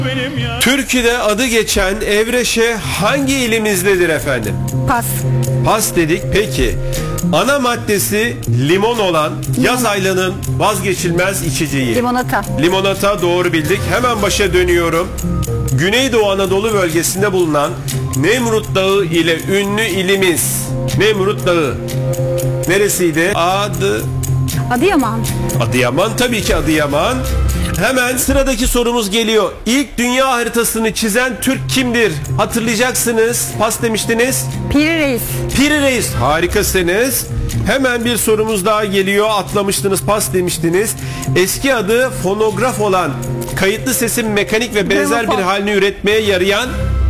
Türkiye'de adı geçen Evreşe hangi ilimizdedir efendim? Pas. Pas dedik. Peki. Ana maddesi limon olan yaz aylarının vazgeçilmez içeceği. Limonata. Limonata, doğru bildik. Hemen başa dönüyorum. Güneydoğu Anadolu bölgesinde bulunan Nemrut Dağı ile ünlü ilimiz. Nemrut Dağı. Neresiydi? Adıyaman. Adıyaman, tabii ki Adıyaman. Hemen sıradaki sorumuz geliyor. İlk dünya haritasını çizen Türk kimdir? Hatırlayacaksınız. Pas demiştiniz. Piri Reis. Piri Reis. Harikasınız. Hemen bir sorumuz daha geliyor. Atlamıştınız, pas demiştiniz. Eski adı fonograf olan, kayıtlı sesin mekanik ve benzer Gramofon. bir halini üretmeye yarayan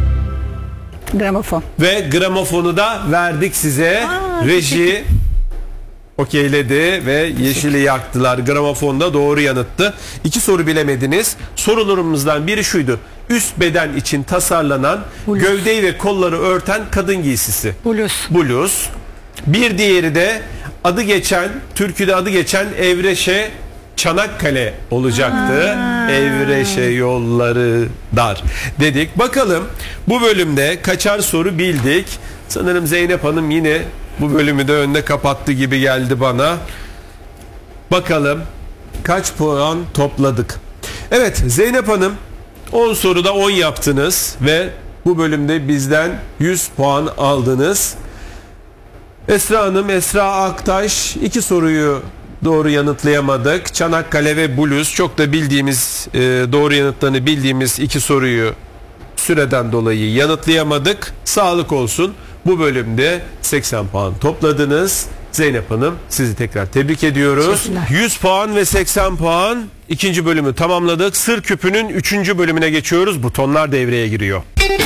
Gramofon. ve gramofonu da verdik size. Reji okeyledi ve yeşili yaktılar. Gramofonda doğru yanıttı. 2 soru bilemediniz. Sorularımızdan biri şuydu. Üst beden için tasarlanan, Bluz. gövdeyi ve kolları örten kadın giysisi. Bluz. Bluz. Bir diğeri de adı geçen, türküde adı geçen Evreşe Çanakkale olacaktı. Evreşe yolları dar dedik. Bakalım bu bölümde kaçar soru bildik. Sanırım Zeynep Hanım yine bu bölümü de önde kapattı gibi geldi bana. Bakalım kaç puan topladık. Evet Zeynep Hanım, 10 soruda 10 yaptınız ve bu bölümde bizden 100 puan aldınız. Esra Hanım, Esra Aktaş 2 soruyu doğru yanıtlayamadık. Çanakkale ve Bluz, çok da bildiğimiz, doğru yanıtlarını bildiğimiz 2 soruyu süreden dolayı yanıtlayamadık. Sağlık olsun. Bu bölümde 80 puan topladınız. Zeynep Hanım, sizi tekrar tebrik ediyoruz. 100 puan ve 80 puan, ikinci bölümü tamamladık. Sır Küpü'nün 3. bölümüne geçiyoruz. Butonlar devreye giriyor.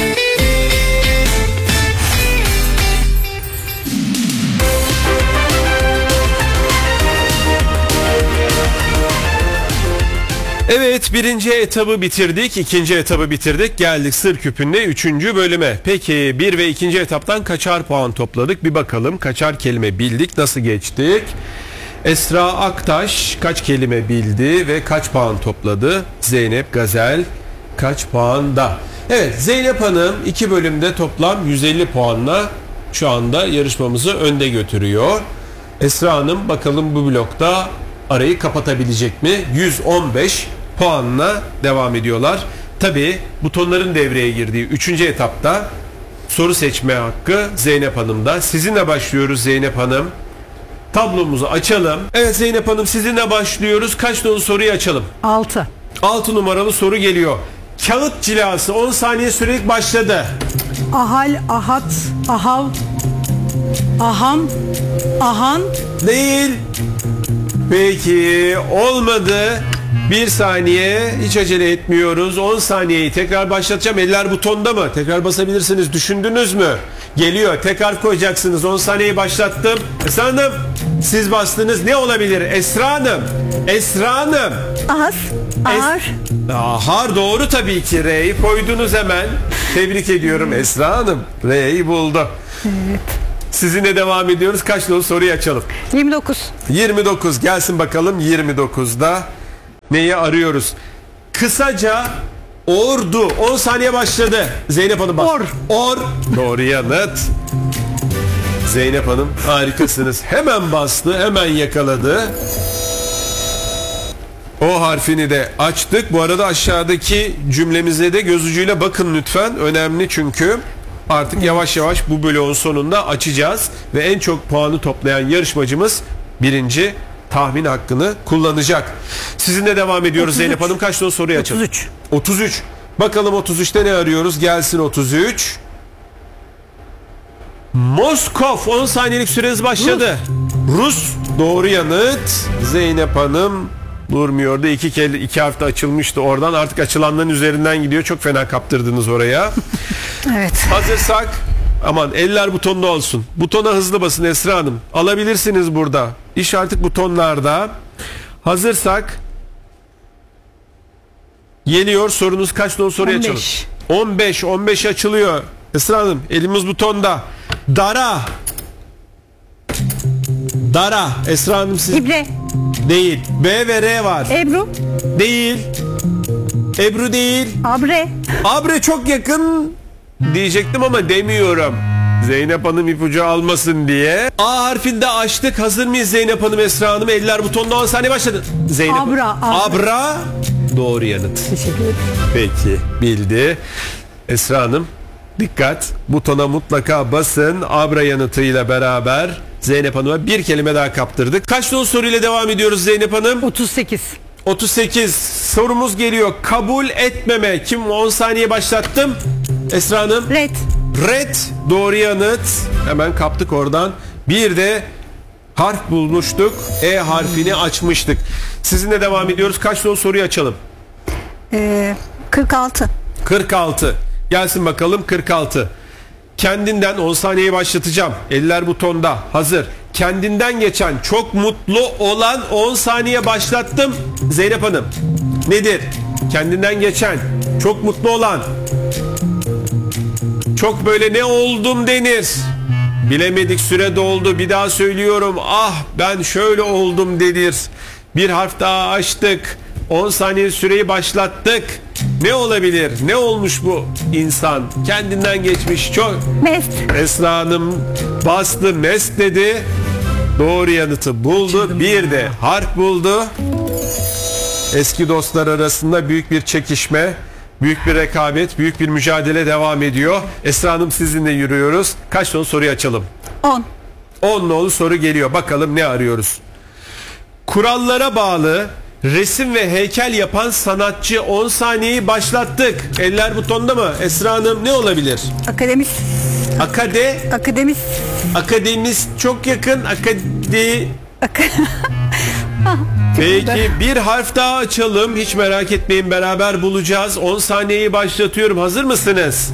Evet, birinci etabı bitirdik, ikinci etabı bitirdik. Geldik Sır Küpü'nde 3. bölüme. Peki 1 ve 2. etaptan kaçar puan topladık? Bir bakalım, kaçar kelime bildik, nasıl geçtik? Esra Aktaş kaç kelime bildi ve kaç puan topladı? Zeynep Gazel kaç puanda? Evet, Zeynep Hanım 2 bölümde toplam 150 puanla şu anda yarışmamızı önde götürüyor. Esra Hanım bakalım bu blokta arayı kapatabilecek mi? 115 puanla devam ediyorlar. Tabii butonların devreye girdiği 3. etapta soru seçme hakkı Zeynep Hanım'da. Sizinle başlıyoruz Zeynep Hanım. Tablomuzu açalım. Evet Zeynep Hanım, sizinle başlıyoruz. Kaç nolu soruyu açalım? 6. 6 numaralı soru geliyor. Kağıt cilası 10 saniye sürelik başladı. Ahal, ahat, ahav, aham, ahan. Değil. Peki olmadı. 1 saniye, hiç acele etmiyoruz. 10 saniyeyi tekrar başlatacağım. Eller butonda mı? Tekrar basabilirsiniz. Düşündünüz mü? Geliyor. Tekrar koyacaksınız. 10 saniyeyi başlattım. Esra Hanım, siz bastınız. Ne olabilir? Esra Hanım. Esra Hanım. Az, ağır. Ahar doğru tabii ki. R'yi koydunuz hemen. Tebrik ediyorum Esra Hanım. R'yi buldu. Evet. Sizinle devam ediyoruz. Kaç nolu soruyu açalım? 29. 29 gelsin bakalım. 29'da neyi arıyoruz? Kısaca ordu. 10 saniye başladı. Zeynep Hanım bas. Or. Doğru yanıt. Zeynep Hanım harikasınız. Hemen bastı, hemen yakaladı. O harfini de açtık. Bu arada aşağıdaki cümlemize de göz ucuyla bakın lütfen. Önemli çünkü. Artık yavaş yavaş bu bloğun sonunda açacağız ve en çok puanı toplayan yarışmacımız birinci tahmin hakkını kullanacak. Sizinle devam ediyoruz 33. Zeynep Hanım. Kaç soruyu açalım? 33. 33. Bakalım 33'te ne arıyoruz? Gelsin 33. Moskov. 10 saniyelik süreniz başladı. Rus. Doğru yanıt. Zeynep Hanım durmuyordu. 2 harfte açılmıştı oradan. Artık açılanların üzerinden gidiyor. Çok fena kaptırdınız oraya. Evet. Hazırsak, aman eller butonda olsun. Butona hızlı basın Esra Hanım. Alabilirsiniz burada. İş artık butonlarda. Hazırsak geliyor sorunuz. Kaç nolu soruyu 15. açalım? 15 açılıyor. Esra Hanım, elimiz butonda. Dara. Dara. Esra Hanım siz... İbre. Değil. B ve R var. Ebru. Değil. Ebru değil. Abre. Abre çok yakın diyecektim ama demiyorum. Zeynep Hanım ipucu almasın diye. A harfinde açtık. Hazır mıyız Zeynep Hanım, Esra Hanım? Eller butonda 10 saniye başladı. Zeynep Abra. Abra. Doğru yanıt. Teşekkür ederim. Peki, bildi. Esra Hanım dikkat. Butona mutlaka basın. Abra yanıtıyla beraber Zeynep Hanım'a bir kelime daha kaptırdık. Kaç dolu soruyla devam ediyoruz Zeynep Hanım? 38. 38 sorumuz geliyor. Kabul etmeme. Kim? 10 saniye başlattım. Esra Hanım. Red. Red doğru yanıt. Hemen kaptık oradan. Bir de harf bulmuştuk. E harfini açmıştık. Sizinle devam ediyoruz. Kaç dolu soruyu açalım? 46. 46. Gelsin bakalım 46. Kendinden 10 saniyeyi başlatacağım. Eller butonda. Hazır. Kendinden geçen, çok mutlu olan 10 saniye başlattım. Zeynep Hanım. Nedir? Kendinden geçen, çok mutlu olan. Çok böyle ne oldum denir. Bilemedik, süre doldu. Bir daha söylüyorum. Ah ben şöyle oldum denir. Bir harf daha açtık. 10 saniye süreyi başlattık. Ne olabilir? Ne olmuş bu insan? Kendinden geçmiş çok. Mest. Esra Hanım bastı, mest dedi. Doğru yanıtı buldu. Bir de harf buldu. Eski dostlar arasında büyük bir çekişme, büyük bir rekabet, büyük bir mücadele devam ediyor. Esra Hanım sizinle yürüyoruz. Kaç tane soruyu açalım? 10. 10 nolu soru geliyor. Bakalım ne arıyoruz? Kurallara bağlı resim ve heykel yapan sanatçı 10 saniyeyi başlattık. Eller butonda mı? Esra Hanım ne olabilir? Akademis. Akademis çok yakın. Peki bir harf daha açalım. Hiç merak etmeyin, beraber bulacağız. 10 saniyeyi başlatıyorum. Hazır mısınız?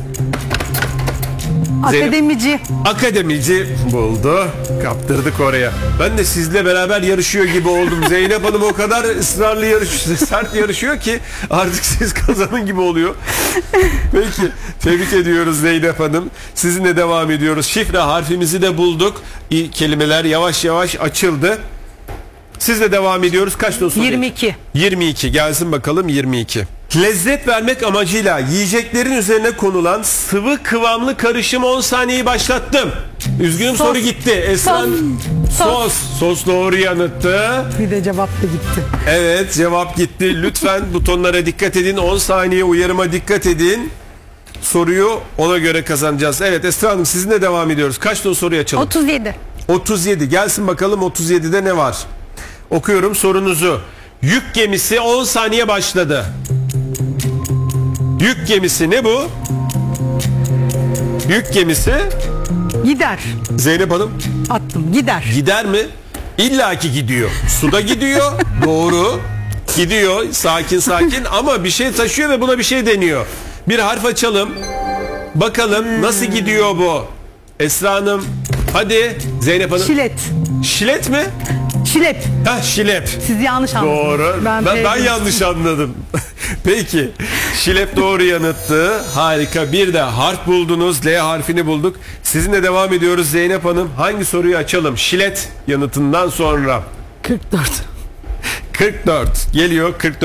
Akademici. Akademici buldu. Kaptırdık oraya. Ben de sizle beraber yarışıyor gibi oldum. Zeynep Hanım o kadar ısrarlı sert yarışıyor ki artık siz kazanın gibi oluyor. Peki tebrik ediyoruz Zeynep Hanım. Sizinle devam ediyoruz. Şifre harfimizi de bulduk. Kelimeler yavaş yavaş açıldı. Sizle devam ediyoruz. Kaç dostu? 22. 22. Gelsin bakalım 22. Lezzet vermek amacıyla yiyeceklerin üzerine konulan sıvı kıvamlı karışım 10 saniyeyi başlattım. Üzgünüm, soru gitti. Esra sos. Sos doğru yanıttı. Bir de cevap da gitti. Evet, cevap gitti. Lütfen butonlara dikkat edin. 10 saniye uyarıma dikkat edin. Soruyu ona göre kazanacağız. Evet Esra Hanım sizinle devam ediyoruz. Kaç tane soruyu açalım? 37. 37. Gelsin bakalım 37'de ne var? Okuyorum sorunuzu. Yük gemisi 10 saniye başladı. Yük gemisi ne bu? Yük gemisi Gider. Zeynep Hanım Attım. Gider. gider mi? İlla ki gidiyor. Suda gidiyor. Doğru. Gidiyor sakin sakin ama bir şey taşıyor ve buna bir şey deniyor. Bir harf açalım. Bakalım nasıl gidiyor bu? Esra Hanım hadi. Zeynep Hanım. Şilet. Şilet mi? Şilep. Ha şilep. Siz yanlış anladınız. Doğru. Ben yanlış anladım. Peki. Şilep doğru yanıttı. Harika. Bir de harf buldunuz. L harfini bulduk. Sizinle devam ediyoruz Zeynep Hanım. Hangi soruyu açalım? Şilet yanıtından sonra. 44. 44. Geliyor 44.